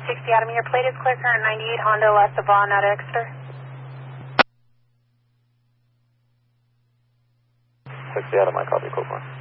60 Adam, your plate is clear, current 98 Honda West of Vaughn out of Exeter. 60 Adam, I copy, code 1.